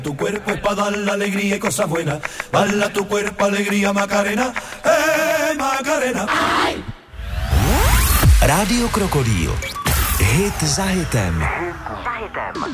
Tu cuerpo es para dar la alegría y cosas buenas. Bala tu cuerpo, alegría, Macarena. Macarena. Rádio Krokodýl. Hit za hitem.